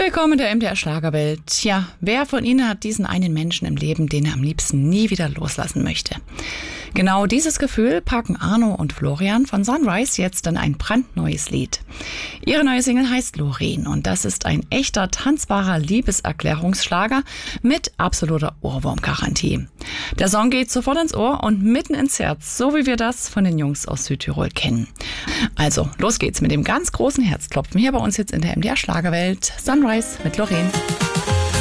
Willkommen in der MDR Schlagerwelt. Tja, wer von Ihnen hat diesen einen Menschen im Leben, den er am liebsten nie wieder loslassen möchte? Genau dieses Gefühl packen Arno und Florian von Sunrise jetzt in ein brandneues Lied. Ihre neue Single heißt Loreen und das ist ein echter, tanzbarer Liebeserklärungsschlager mit absoluter Ohrwurmgarantie. Der Song geht sofort ins Ohr und mitten ins Herz, so wie wir das von den Jungs aus Südtirol kennen. Also, los geht's mit dem ganz großen Herzklopfen hier bei uns jetzt in der MDR Schlagerwelt. Sunrise mit Loreen.